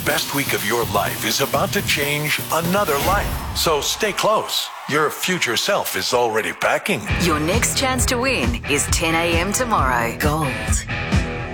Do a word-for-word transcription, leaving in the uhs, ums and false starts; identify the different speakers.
Speaker 1: best week of your life is about to change another life. So stay close. Your future self is already packing.
Speaker 2: Your next chance to win is ten a.m. tomorrow. Gold